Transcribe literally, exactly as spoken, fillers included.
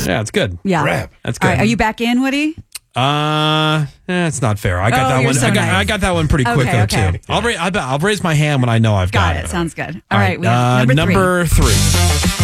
Yeah, it's good. Yeah. Rap. That's good. All right, are you back in, Woody? Uh, eh, it's not fair. I got Oh, that you're one. so I got, nice. I got that one pretty quick Okay, though okay. too. I'll, ra- I'll, I'll raise my hand when I know I've got, Got it. Sounds good. All All right, we have uh, number three. number three.